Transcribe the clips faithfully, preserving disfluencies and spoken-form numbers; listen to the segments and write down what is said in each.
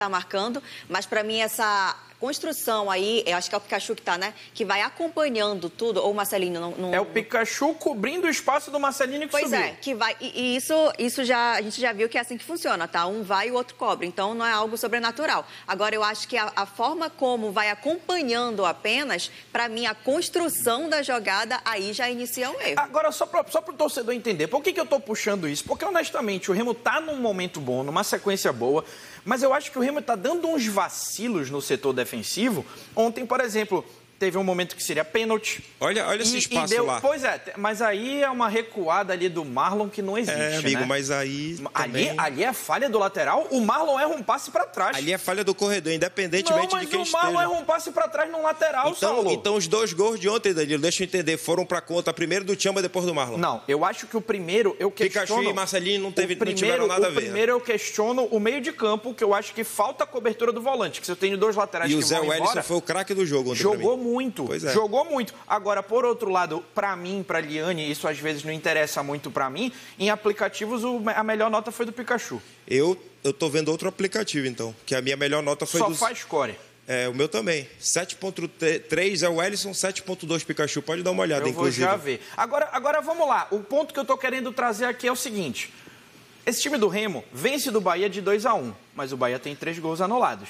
tá marcando, mas para mim essa construção aí, eu acho que é o Pikachu que tá, né? Que vai acompanhando tudo, ou o Marcelinho não... não... É o Pikachu cobrindo o espaço do Marcelinho que pois subiu. Pois é, que vai... E, e isso, isso já, a gente já viu que é assim que funciona, tá? Um vai e o outro cobre, então não é algo sobrenatural. Agora, eu acho que a, a forma como vai acompanhando apenas, para mim, a construção da jogada, aí já inicia o erro. Agora, só para só o torcedor entender, por que, que eu tô puxando isso? Porque, honestamente, o Remo tá num momento bom, numa sequência boa, mas eu acho que o Remo tá dando uns vacilos no setor defensivo. Ontem, por exemplo, teve um momento que seria pênalti. Olha, olha esse e, espaço e deu, lá. Pois é, mas aí é uma recuada ali do Marlon que não existe, É, amigo, né? mas aí ali, também... ali é falha do lateral, o Marlon erra um passe para trás. Ali é falha do corredor, independentemente não, de quem mas o Marlon esteja. erra um passe para trás no lateral, então, Saulo. Então os dois gols de ontem, Danilo, deixa eu entender, foram para conta primeiro do Tchamba, depois do Marlon. Não, eu acho que o primeiro eu questiono... Pikachu e Marcelinho não, teve, primeiro, não tiveram nada a ver. O primeiro eu questiono o meio de campo, que eu acho que falta a cobertura do volante, que se eu tenho dois laterais e que o Zé vão Wellison embora... foi o craque do jogo ontem. Jogou muito, pois é. jogou muito. Agora, por outro lado, para mim, para Liane, isso às vezes não interessa muito para mim, em aplicativos o, a melhor nota foi do Pikachu. Eu, eu tô vendo outro aplicativo, então, que a minha melhor nota foi Só do... Só faz score. É, o meu também. sete ponto três é o Wellison, sete ponto dois Pikachu. Pode dar uma olhada, eu inclusive. Eu vou já ver. Agora, agora, vamos lá. O ponto que eu tô querendo trazer aqui é o seguinte. Esse time do Remo vence do Bahia de dois a um, mas o Bahia tem três gols anulados.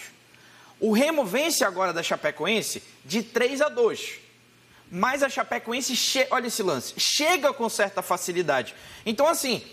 O Remo vence agora da Chapecoense de três a dois. Mas a Chapecoense, che... olha esse lance, chega com certa facilidade. Então, assim,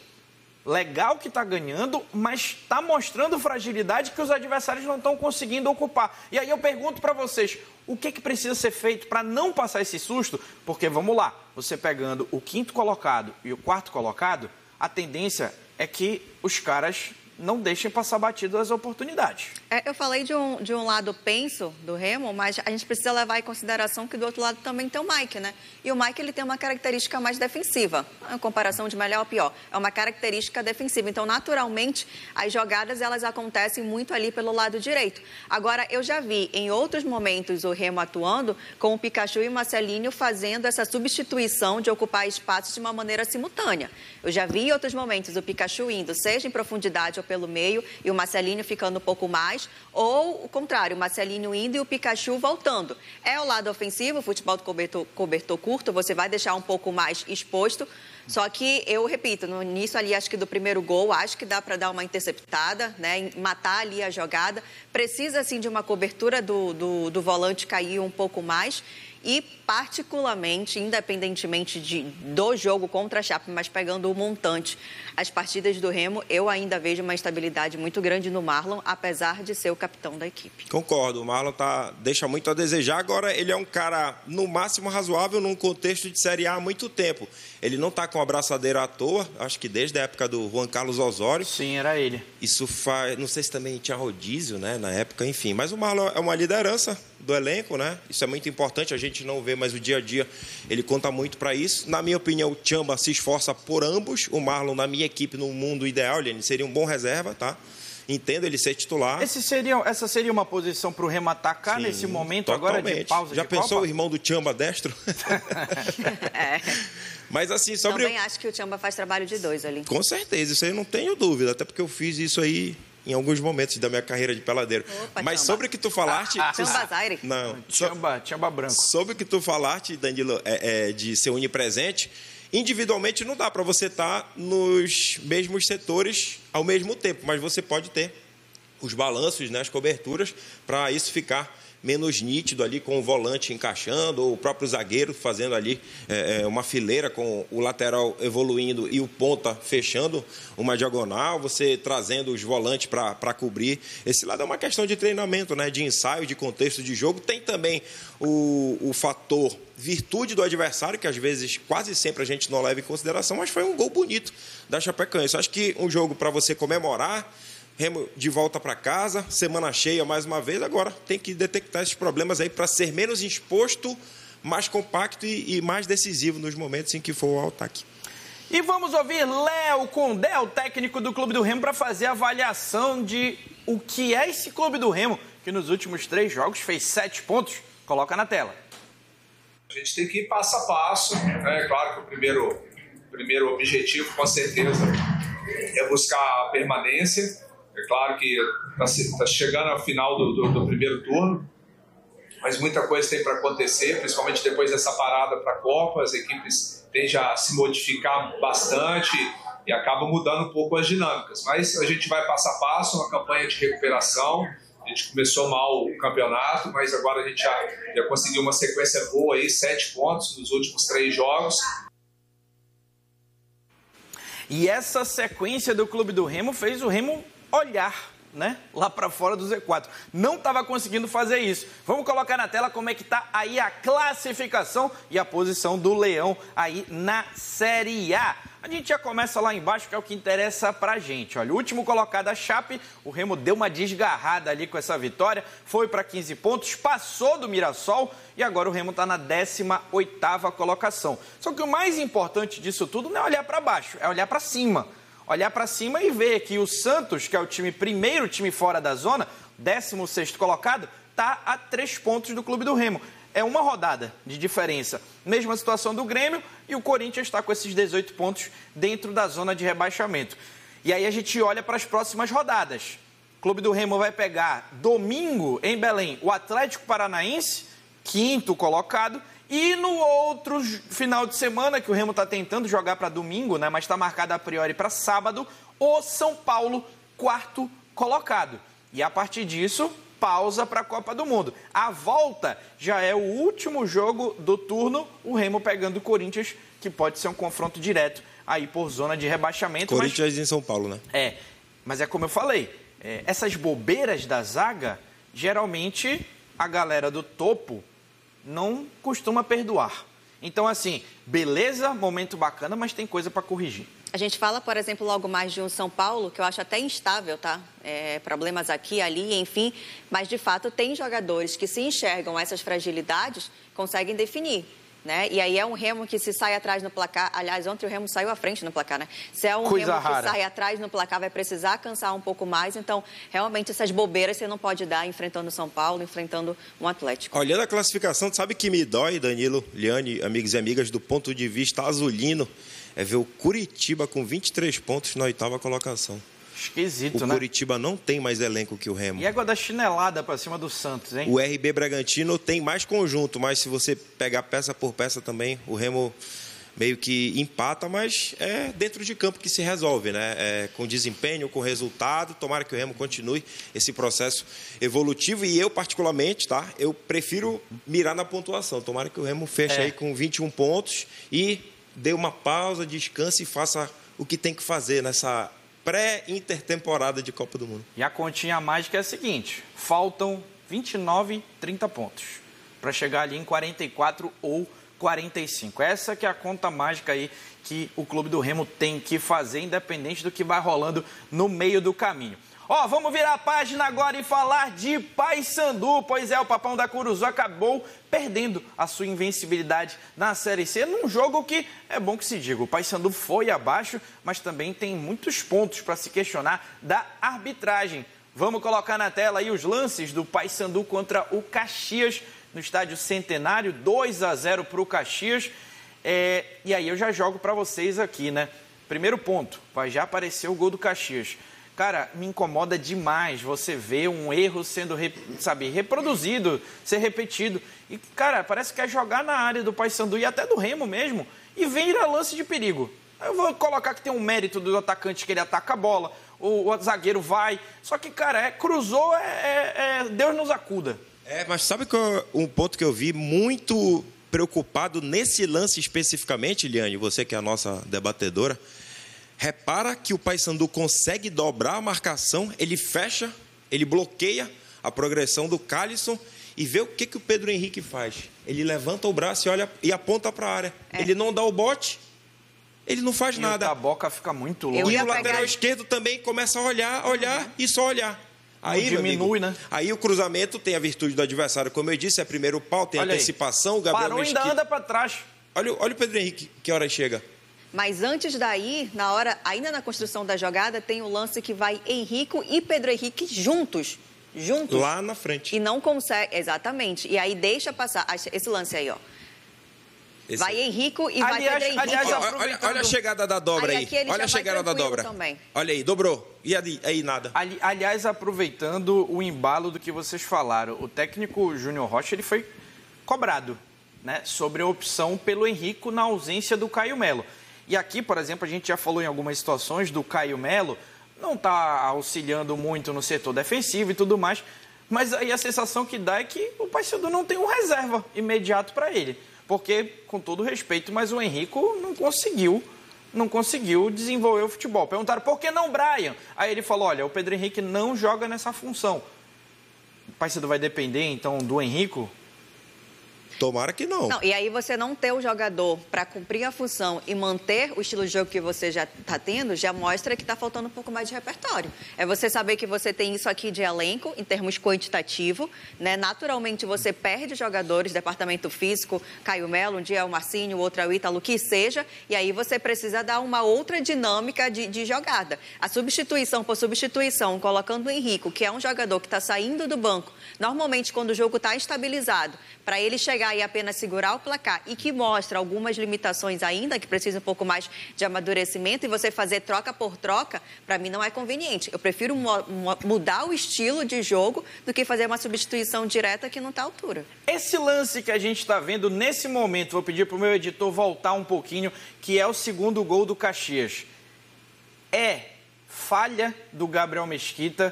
legal que está ganhando, mas está mostrando fragilidade que os adversários não estão conseguindo ocupar. E aí eu pergunto para vocês, o que, que precisa ser feito para não passar esse susto? Porque, vamos lá, você pegando o quinto colocado e o quarto colocado, a tendência é que os caras não deixem passar batido as oportunidades. É, eu falei de um, de um lado penso do Remo, mas a gente precisa levar em consideração que do outro lado também tem o Mike, né? E o Mike, ele tem uma característica mais defensiva. A comparação de melhor ou pior. É uma característica defensiva. Então, naturalmente, as jogadas, elas acontecem muito ali pelo lado direito. Agora, eu já vi em outros momentos o Remo atuando com o Pikachu e o Marcelinho fazendo essa substituição de ocupar espaços de uma maneira simultânea. Eu já vi em outros momentos o Pikachu indo, seja em profundidade ou pelo meio, e o Marcelinho ficando um pouco mais, ou o contrário, o Marcelinho indo e o Pikachu voltando. É o lado ofensivo, o futebol do cobertor, cobertor curto, você vai deixar um pouco mais exposto, só que eu repito, no início ali, acho que do primeiro gol, acho que dá para dar uma interceptada, né, matar ali a jogada, precisa assim de uma cobertura do, do, do volante cair um pouco mais. E, particularmente, independentemente de, do jogo contra a Chape, mas pegando o montante, as partidas do Remo, eu ainda vejo uma estabilidade muito grande no Marlon, apesar de ser o capitão da equipe. Concordo, o Marlon tá, deixa muito a desejar. Agora, ele é um cara, no máximo, razoável num contexto de Série A há muito tempo. Ele não está com a braçadeira à toa, acho que desde a época do Juan Carlos Osório. Sim, era ele. Isso faz, não sei se também tinha rodízio, né, na época, enfim. Mas o Marlon é uma liderança do elenco, né? Isso é muito importante, a gente não vê, mas o dia a dia ele conta muito para isso. Na minha opinião, o Tchamba se esforça por ambos. O Marlon, na minha equipe, no mundo ideal, ele seria um bom reserva, tá? Entendo ele ser titular. Esse seria, essa seria uma posição para o Remo atacar. Sim, nesse momento totalmente. Agora de pausa Já de pensou Copa? O irmão do Tchamba destro? É. Mas assim, sobre... Também acho que o Tchamba faz trabalho de dois ali. Com certeza, isso aí eu não tenho dúvida, até porque eu fiz isso aí em alguns momentos da minha carreira de peladeiro. Opa, Mas Tchamba. sobre o que tu falaste... Ah, Tchamba Zaire. Não, Tchamba, Tchamba branco. Sobre o que tu falaste, Danilo, é, é, de ser onipresente, individualmente não dá para você estar nos mesmos setores ao mesmo tempo, mas você pode ter os balanços, né, as coberturas, para isso ficar menos nítido ali com o volante encaixando, ou o próprio zagueiro fazendo ali é, uma fileira com o lateral evoluindo e o ponta fechando uma diagonal, você trazendo os volantes para cobrir. Esse lado é uma questão de treinamento, né, de ensaio, de contexto de jogo. Tem também o, o fator virtude do adversário, que às vezes quase sempre a gente não leva em consideração, mas foi um gol bonito da Chapecoense. Acho que um jogo para você comemorar, Remo de volta para casa, semana cheia mais uma vez. Agora tem que detectar esses problemas aí para ser menos exposto, mais compacto e, e mais decisivo nos momentos em que for o ataque. E vamos ouvir Léo Condé, o técnico do Clube do Remo, para fazer a avaliação de o que é esse Clube do Remo, que nos últimos três jogos fez sete pontos. Coloca na tela. A gente tem que ir passo a passo. É claro que o primeiro, o primeiro objetivo, com certeza, é buscar a permanência. É claro que está tá chegando ao final do, do, do primeiro turno, mas muita coisa tem para acontecer, principalmente depois dessa parada para a Copa. As equipes tendem a se modificar bastante e acabam mudando um pouco as dinâmicas. Mas a gente vai passo a passo, uma campanha de recuperação. A gente começou mal o campeonato, mas agora a gente já, já conseguiu uma sequência boa aí, sete pontos nos últimos três jogos. E essa sequência do Clube do Remo fez o Remo olhar, né, lá para fora do Z quatro. Não estava conseguindo fazer isso. Vamos colocar na tela como é que está aí a classificação e a posição do Leão aí na Série A. A gente já começa lá embaixo, que é o que interessa pra gente. Olha, o último colocado, a Chape, o Remo deu uma desgarrada ali com essa vitória, foi para quinze pontos, passou do Mirassol e agora o Remo está na décima oitava colocação. Só que o mais importante disso tudo não é olhar para baixo, é olhar para cima. Olhar para cima e ver que o Santos, que é o time primeiro time fora da zona, décimo sexto colocado, está a três pontos do Clube do Remo. É uma rodada de diferença. Mesma situação do Grêmio e o Corinthians está com esses dezoito pontos dentro da zona de rebaixamento. E aí a gente olha para as próximas rodadas. O Clube do Remo vai pegar domingo em Belém o Atlético Paranaense, quinto colocado, e no outro final de semana, que o Remo está tentando jogar para domingo, né, mas está marcado a priori para sábado, o São Paulo, quarto colocado. E a partir disso, pausa para a Copa do Mundo. A volta já é o último jogo do turno, o Remo pegando o Corinthians, que pode ser um confronto direto aí por zona de rebaixamento. Corinthians mas... em São Paulo, né? É, mas é como eu falei, é, essas bobeiras da zaga, geralmente a galera do topo não costuma perdoar. Então, assim, beleza, momento bacana, mas tem coisa para corrigir. A gente fala, por exemplo, logo mais de um São Paulo, que eu acho até instável, tá? É, problemas aqui, ali, enfim. Mas, de fato, tem jogadores que se enxergam essas fragilidades, conseguem definir, né? E aí é um Remo que se sai atrás no placar... Aliás, ontem o Remo saiu à frente no placar, né? Se é um Coisa Remo rara. que sai atrás no placar, vai precisar cansar um pouco mais. Então, realmente, essas bobeiras você não pode dar enfrentando o São Paulo, enfrentando um Atlético. Olhando a classificação, sabe que me dói, Danilo, Liane, amigos e amigas, do ponto de vista azulino, é ver o Curitiba com vinte e três pontos na oitava colocação. Esquisito, o né? O Curitiba não tem mais elenco que o Remo. E água da chinelada para cima do Santos, hein? O R B Bragantino tem mais conjunto, mas se você pegar peça por peça também, o Remo meio que empata, mas é dentro de campo que se resolve, né? É, com desempenho, com resultado. Tomara que o Remo continue esse processo evolutivo. E eu, particularmente, tá? Eu prefiro mirar na pontuação. Tomara que o Remo feche é. aí com vinte e um pontos e dê uma pausa, descanse e faça o que tem que fazer nessa pré-intertemporada de Copa do Mundo. E a continha mágica é a seguinte: faltam vinte e nove, trinta pontos para chegar ali em quarenta e quatro ou quarenta e cinco. Essa que é a conta mágica aí que o Clube do Remo tem que fazer, independente do que vai rolando no meio do caminho. Ó, vamos virar a página agora e falar de Paysandu. Pois é, o Papão da Curuzu acabou perdendo a sua invencibilidade na Série C num jogo que é bom que se diga. O Paysandu foi abaixo, mas também tem muitos pontos para se questionar da arbitragem. Vamos colocar na tela aí os lances do Paysandu contra o Caxias no estádio Centenário, dois a zero para o Caxias. É, e aí eu já jogo para vocês aqui, né? Primeiro ponto, vai já aparecer o gol do Caxias. Cara, me incomoda demais você ver um erro sendo, sabe, reproduzido, ser repetido. E, cara, parece que é jogar na área do Paysandu e até do Remo mesmo, e vira lance de perigo. Eu vou colocar que tem um mérito do atacante, que ele ataca a bola, o, o zagueiro vai. Só que, cara, é, cruzou, é, é, é Deus nos acuda. É, mas sabe que eu, um ponto que eu vi muito preocupado nesse lance especificamente, Liane, você que é a nossa debatedora, repara que o Paysandu consegue dobrar a marcação, ele fecha, ele bloqueia a progressão do Calisson e vê o que, que o Pedro Henrique faz. Ele levanta o braço e olha e aponta para a área. É. Ele não dá o bote, ele não faz e nada. E o Taboca fica muito longe. E o pegar... lateral esquerdo também começa a olhar, olhar uhum. e só olhar. Aí, diminui, amigo, né? Aí o cruzamento tem a virtude do adversário. Como eu disse, é primeiro pau, tem olha antecipação. Aí. O Gabriel Parou e ainda anda para trás. Olha, olha o Pedro Henrique, que hora chega. Mas antes daí, na hora, ainda na construção da jogada, tem o lance que vai Henrico e Pedro Henrique juntos. Juntos. Lá na frente. E não consegue, exatamente. E aí deixa passar esse lance aí, ó. Esse... Vai Henrico e vai aliás, Pedro Henrique. aliás, Olha, olha, olha a chegada da dobra aí. aí Olha a chegada da dobra. Também. Olha aí, dobrou. E aí, aí nada. Ali, aliás, aproveitando o embalo do que vocês falaram, o técnico Júnior Rocha ele foi cobrado, né, sobre a opção pelo Henrico na ausência do Caio Melo. E aqui, por exemplo, a gente já falou em algumas situações do Caio Melo, não está auxiliando muito no setor defensivo e tudo mais, mas aí a sensação que dá é que o Paysandu não tem um reserva imediato para ele. Porque, com todo respeito, mas o Henrico não conseguiu, não conseguiu desenvolver o futebol. Perguntaram, por que não Brian? Aí ele falou, olha, o Pedro Henrique não joga nessa função. O Paysandu vai depender, então, do Henrico? Tomara que não. Não, e aí você não ter o jogador para cumprir a função e manter o estilo de jogo que você já está tendo, já mostra que está faltando um pouco mais de repertório. É você saber que você tem isso aqui de elenco, em termos quantitativo, né? Naturalmente você perde jogadores, departamento físico, Caio Melo, um dia é o Marcinho, outro é o Ítalo, que seja, e aí você precisa dar uma outra dinâmica de, de jogada. A substituição por substituição, colocando o Henrico, que é um jogador que está saindo do banco, normalmente quando o jogo está estabilizado, para ele chegar e apenas segurar o placar e que mostra algumas limitações ainda, que precisa um pouco mais de amadurecimento, e você fazer troca por troca, para mim não é conveniente. Eu prefiro mudar o estilo de jogo do que fazer uma substituição direta que não está à altura. Esse lance que a gente está vendo nesse momento, vou pedir para o meu editor voltar um pouquinho, que é o segundo gol do Caxias. É falha do Gabriel Mesquita,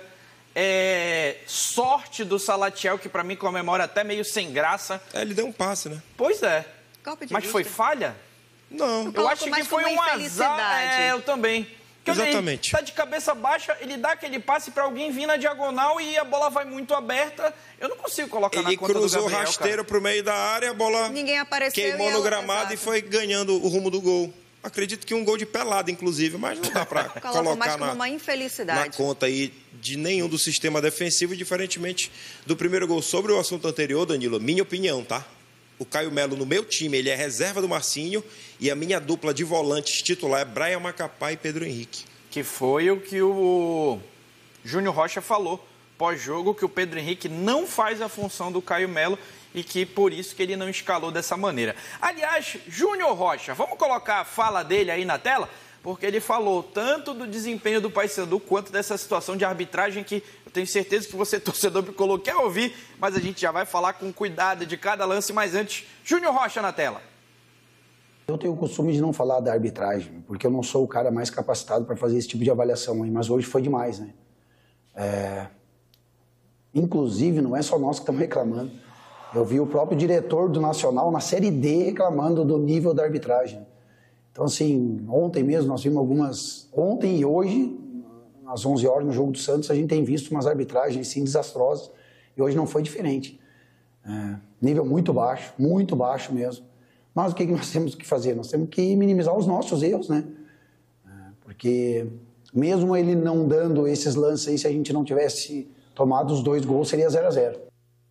é sorte do Salatiel, que para mim comemora até meio sem graça. É, ele deu um passe, né? Pois é. Golpe de Mas vista. foi falha? Não. Eu acho que foi um azar. É, eu também. Porque exatamente. Ele tá de cabeça baixa, ele dá aquele passe para alguém vir na diagonal e a bola vai muito aberta. Eu não consigo colocar ele na conta do Gabriel. Ele cruzou rasteiro pro meio da área, a bola Ninguém apareceu queimou e no ela... gramado Exato. e foi ganhando o rumo do gol. Acredito que um gol de pelada, inclusive, mas não dá para colocar mais como na, uma infelicidade. na conta aí de nenhum do sistema defensivo, diferentemente do primeiro gol. Sobre o assunto anterior, Danilo, minha opinião, tá? O Caio Melo no meu time, ele é reserva do Marcinho e a minha dupla de volantes titular é Brian Macapá e Pedro Henrique. Que foi o que o Júnior Rocha falou pós-jogo, que o Pedro Henrique não faz a função do Caio Melo e que por isso que ele não escalou dessa maneira. Aliás, Júnior Rocha, vamos colocar a fala dele aí na tela? Porque ele falou tanto do desempenho do Paysandu quanto dessa situação de arbitragem que eu tenho certeza que você, torcedor bicolor, quer ouvir, mas a gente já vai falar com cuidado de cada lance. Mas antes, Júnior Rocha na tela. Eu tenho o costume de não falar da arbitragem, porque eu não sou o cara mais capacitado para fazer esse tipo de avaliação aí, mas hoje foi demais, né? É... Inclusive, não é só nós que estamos reclamando. Eu vi o próprio diretor do Nacional na Série D reclamando do nível da arbitragem. Então, assim, ontem mesmo nós vimos algumas... Ontem e hoje, às onze horas, no jogo do Santos, a gente tem visto umas arbitragens, sim, desastrosas. E hoje não foi diferente. É... Nível muito baixo, muito baixo mesmo. Mas o que nós temos que fazer? Nós temos que minimizar os nossos erros, né? Porque mesmo ele não dando esses lances aí, se a gente não tivesse tomado os dois gols, seria zero a zero.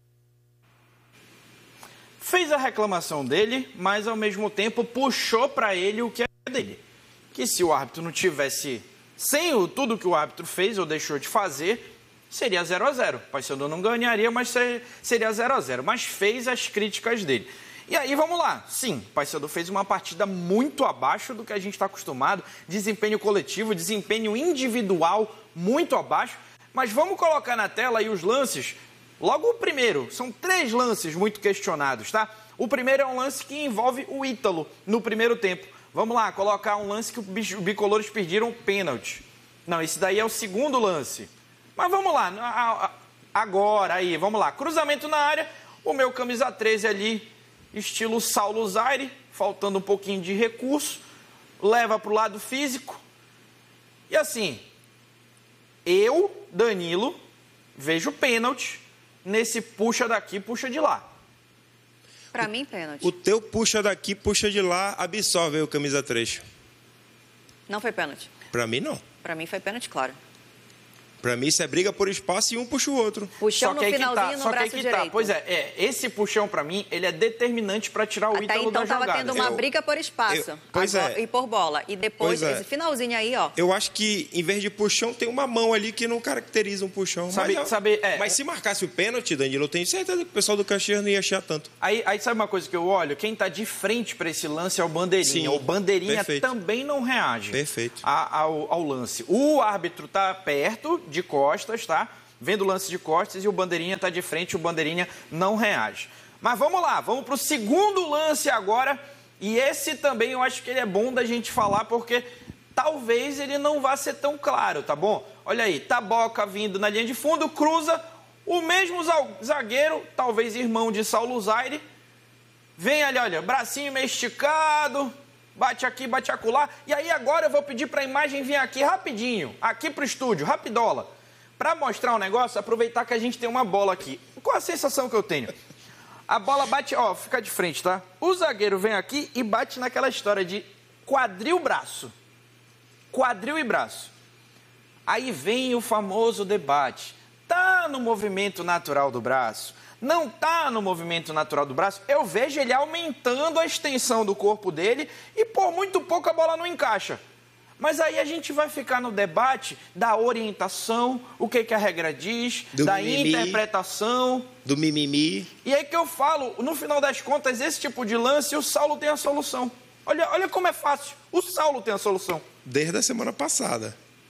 Fez a reclamação dele, mas ao mesmo tempo puxou para ele o que é dele. Que se o árbitro não tivesse, sem o, tudo que o árbitro fez ou deixou de fazer, seria zero a zero. O Paysandu não ganharia, mas seria zero a zero. Mas fez as críticas dele. E aí, vamos lá. Sim, o Paysandu fez uma partida muito abaixo do que a gente está acostumado. Desempenho coletivo, desempenho individual muito abaixo. Mas vamos colocar na tela aí os lances. Logo o primeiro, são três lances muito questionados, tá? O primeiro é um lance que envolve o Ítalo no primeiro tempo. Vamos lá, colocar um lance que os bicolores pediram pênalti. Não, esse daí é o segundo lance. Mas vamos lá, agora aí, vamos lá. Cruzamento na área, o meu camisa treze ali, estilo Saulo Zaire, faltando um pouquinho de recurso, leva para o lado físico. E assim, eu, Danilo, vejo pênalti nesse puxa daqui, puxa de lá. Para mim, pênalti. O teu puxa daqui, puxa de lá, absorve aí o camisa três. Não foi pênalti. Para mim, não. Para mim foi pênalti, claro. Pra mim, isso é briga por espaço e um puxa o outro. Puxão Só no que aí que finalzinho tá, no só que aí braço que direito. tá. Pois é, é, esse puxão pra mim, ele é determinante pra tirar o Até Ítalo então da tava jogada. tendo uma Eu- briga por espaço. eu- pois agora- é. E por bola. E depois, Pois é. esse finalzinho aí, ó. Eu acho que, em vez de puxão, tem uma mão ali que não caracteriza um puxão. Sabe- mas, sabe, é, mas se marcasse o pênalti, Danilo, eu tenho certeza que o pessoal do Caxias não ia achar tanto. Aí, aí sabe uma coisa que eu olho? Quem tá de frente pra esse lance é o Bandeirinha. Sim, o Bandeirinha perfeito. também não reage Perfeito. a- ao, ao lance. O árbitro tá perto, de costas, tá? Vendo o lance de costas e o Bandeirinha tá de frente, o Bandeirinha não reage. Mas vamos lá, vamos pro segundo lance agora. E esse também eu acho que ele é bom da gente falar, porque talvez ele não vá ser tão claro, tá bom? Olha aí, Taboca vindo na linha de fundo, cruza, o mesmo za- zagueiro, talvez irmão de Saulo Zaire, vem ali, olha, bracinho meio esticado, bate aqui, bate acolá. E aí agora eu vou pedir para a imagem vir aqui rapidinho, aqui pro estúdio, rapidola. Para mostrar um negócio, aproveitar que a gente tem uma bola aqui. Qual a sensação que eu tenho? A bola bate, ó, fica de frente, tá? O zagueiro vem aqui e bate naquela história de quadril braço. Quadril e braço. Aí vem o famoso debate. Tá no movimento natural do braço? Não tá no movimento natural do braço? Eu vejo ele aumentando a extensão do corpo dele e por muito pouco a bola não encaixa. Mas aí a gente vai ficar no debate da orientação, o que, que a regra diz, Do da mimimi. interpretação. Do mimimi. E aí que eu falo, no final das contas, esse tipo de lance, o Saulo tem a solução. Olha, olha como é fácil. O Saulo tem a solução. Desde a semana passada.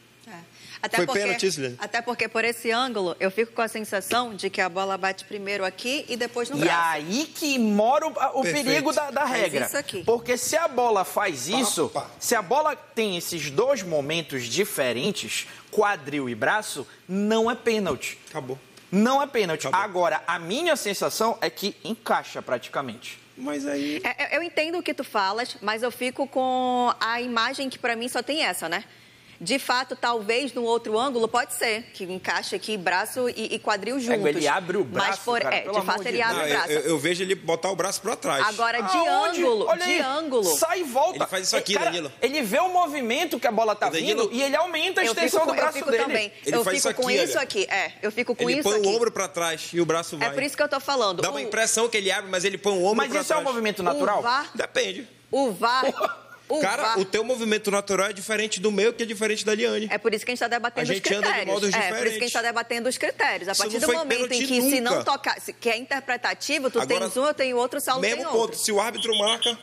Até Foi porque, pênalti, Silene? até porque por esse ângulo eu fico com a sensação de que a bola bate primeiro aqui e depois no E braço. aí que mora o, o Perfeito. perigo da, da Faz regra. isso aqui. Porque se a bola faz isso, pá. se a bola tem esses dois momentos diferentes, quadril e braço, não é pênalti. Acabou. Não é pênalti. Acabou. Agora, a minha sensação é que encaixa praticamente. Mas aí... É, eu entendo o que tu falas, mas eu fico com a imagem que pra mim só tem essa, né? De fato, talvez no outro ângulo pode ser que encaixe aqui braço e, e quadril juntos. ele abre o braço, mas por, cara, é, pelo de amor fato de ele Deus. abre Não, o braço. eu, eu vejo ele botar o braço pra trás. Agora de Aonde? ângulo, Olha de aí, ângulo. sai e volta. Ele faz isso aqui, Cara, Danilo. Ele vê o movimento que a bola tá O Danilo- vindo e ele aumenta a Eu extensão fico, do com- eu braço fico dele. também. Ele eu faz fico isso com aqui, isso olha. aqui. É, eu fico com Ele isso põe aqui. o ombro pra trás e o braço vai. É por isso que eu tô falando. Dá uma O- impressão que ele abre, mas ele põe o ombro Mas pra isso é trás. um movimento natural? O VAR, Depende. o VAR, o Cara, VAR. o teu movimento natural é diferente do meu, que é diferente da Liane. É por isso que a gente está debatendo A os gente anda de critérios. modos é, por isso que a diferentes. gente está debatendo os critérios. A Isso partir não do foi momento em pênalti que se não nunca. tocar, se, que é interpretativo, tu Agora, tens um, eu tenho outro, o Saulo Mesmo tem ponto, outro. se o árbitro marca,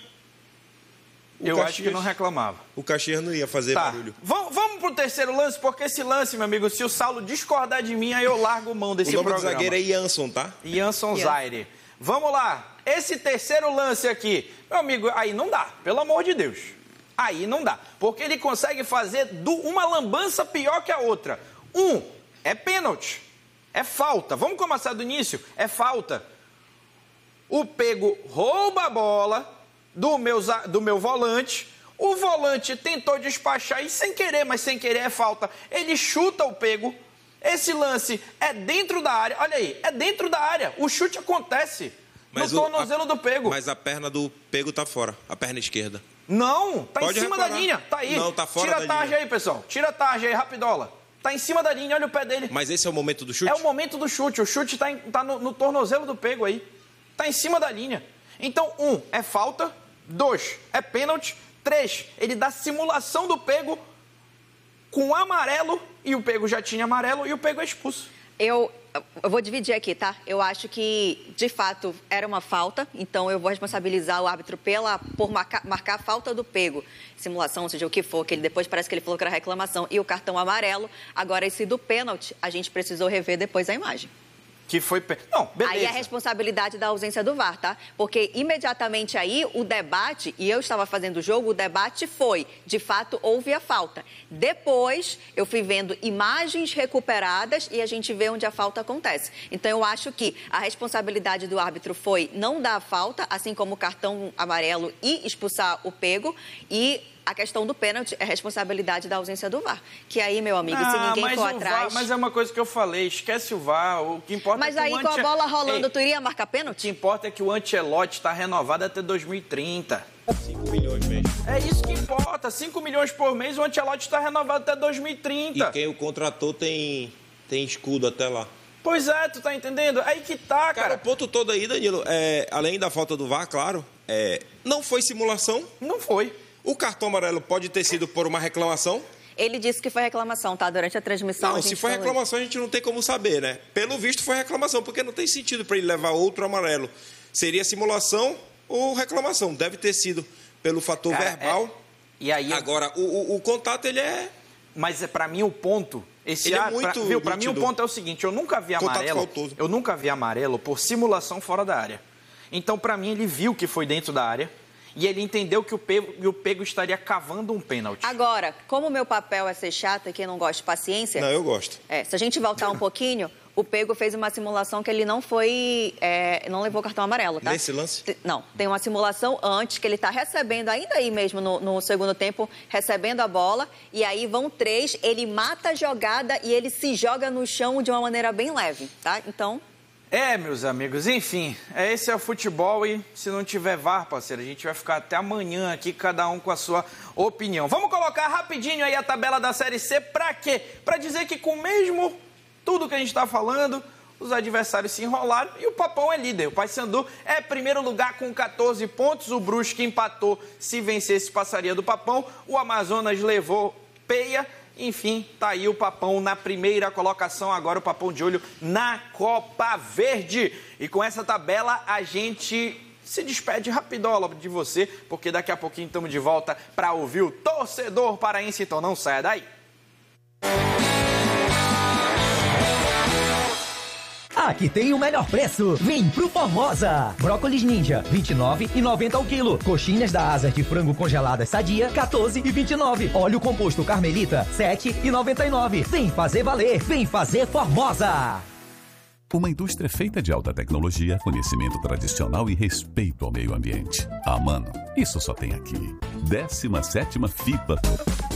o Eu acho Caxias- que não reclamava. o Caxias não ia fazer Tá, barulho. vamos, vamos pro terceiro lance, porque esse lance, meu amigo, se o Saulo discordar de mim, aí eu largo mão desse O nome programa. do zagueiro é Jansson, tá? Jansson Yes. Zaire. Vamos lá. Esse terceiro lance aqui, meu amigo, aí não dá, pelo amor de Deus. Aí não dá, porque ele consegue fazer do- uma lambança pior que a outra. Um, é pênalti, é falta. Vamos começar do início? É falta. O pego rouba a bola do meu, za- do meu volante. O volante tentou despachar e sem querer, mas sem querer é falta. Ele chuta o pego. Esse lance é dentro da área. Olha aí, é dentro da área. O chute acontece no o- tornozelo a- do pego. Mas a perna do pego tá fora, a perna esquerda. Não, tá Pode em cima reparar. da linha. Tá aí. Não, tá fora Tira da a tarja linha. aí, pessoal. Tira a tarja aí, rapidola. Tá em cima da linha, olha o pé dele. Mas esse é o momento do chute? É o momento do chute. O chute tá, em- tá no, no tornozelo do pego aí. Tá em cima da linha. Então, um, é falta. Dois, é pênalti. Três, ele dá simulação do pego com amarelo. E o pego já tinha amarelo e o pego é expulso. Eu, eu vou dividir aqui, tá? Eu acho que, de fato, era uma falta, então eu vou responsabilizar o árbitro pela, por marcar, marcar a falta do pego. Simulação, seja o que for, que ele depois parece que ele falou que era reclamação, e o cartão amarelo. Agora, esse do pênalti, a gente precisou rever depois a imagem. Que foi... pê- Não, beleza. Aí é a responsabilidade da ausência do VAR, tá? Porque imediatamente aí o debate, e eu estava fazendo o jogo, o debate foi, de fato, houve a falta. Depois, eu fui vendo imagens recuperadas e a gente vê onde a falta acontece. Então, eu acho que a responsabilidade do árbitro foi não dar a falta, assim como o cartão amarelo e expulsar o pego, e a questão do pênalti é responsabilidade da ausência do VAR. Que aí, meu amigo, se Ah, ninguém mas for o atrás... VAR, mas é uma coisa que eu falei, esquece o VAR, o que importa Mas é que aí, o com a Ante- bola rolando, Ei, tu iria marcar o pênalti? que importa é que o Ancelotti está renovado até dois mil e trinta. cinco milhões mesmo. É isso que importa, cinco milhões por mês, o Ancelotti está renovado até dois mil e trinta. E quem o contratou tem tem escudo até lá. Pois é, tu tá entendendo? Aí que tá, cara. Cara, o ponto todo aí, Danilo, é, além da falta do V A R, claro, é, não foi simulação. Não foi. O cartão amarelo pode ter sido por uma reclamação. Ele disse que foi reclamação, tá? Durante a transmissão. Não, a gente se foi reclamação, a gente não tem como saber, né? Pelo visto, foi reclamação, porque não tem sentido para ele levar outro amarelo. Seria simulação ou reclamação. Deve ter sido pelo fator Cara, verbal. É... E aí... Agora, o, o, o contato, ele é... Mas é para mim o ponto... Esse Ele ar, é muito pra, viu, pra mim o nítido. ponto é o seguinte, eu nunca vi Contato amarelo, faltoso. eu nunca vi amarelo por simulação fora da área. Então, pra mim, ele viu que foi dentro da área e ele entendeu que o pego, o pego estaria cavando um pênalti. Agora, como o meu papel é ser chato e quem não gosta de paciência... Não, eu gosto. É, se a gente voltar um pouquinho, o Pego fez uma simulação que ele não foi... É, não levou cartão amarelo, tá? Nesse lance? Não, tem uma simulação antes que ele está recebendo, ainda aí mesmo no, no segundo tempo, recebendo a bola, e aí vão três, ele mata a jogada e ele se joga no chão de uma maneira bem leve, tá? Então... É, meus amigos, enfim, esse é o futebol e se não tiver V A R, parceiro, a gente vai ficar até amanhã aqui, cada um com a sua opinião. Vamos colocar rapidinho aí a tabela da Série C, pra quê? Pra dizer que com o mesmo tudo que a gente está falando, os adversários se enrolaram e o Papão é líder. O Paysandu é primeiro lugar com catorze pontos, o Brusque empatou, se vencesse passaria do Papão, o Amazonas levou peia. Enfim, tá aí o Papão na primeira colocação, agora o Papão de olho na Copa Verde. E com essa tabela a gente se despede rapidola de você, porque daqui a pouquinho estamos de volta para ouvir o torcedor paraense, então não saia daí. Aqui tem o melhor preço. Vem pro Formosa. Brócolis Ninja, vinte e nove reais e noventa centavos ao quilo. Coxinhas da Asas de frango congeladas Sadia, quatorze reais e vinte e nove centavos. Óleo composto Carmelita, sete reais e noventa e nove centavos. Vem fazer valer. Vem fazer Formosa. Uma indústria feita de alta tecnologia, conhecimento tradicional e respeito ao meio ambiente. Ah, mano, isso só tem aqui. décima sétima FIPA.